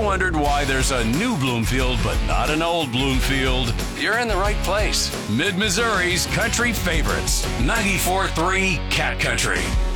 wondered why there's a new Bloomfield but not an old Bloomfield? You're in the right place. Mid-Missouri's country favorites. 94.3 Cat Country.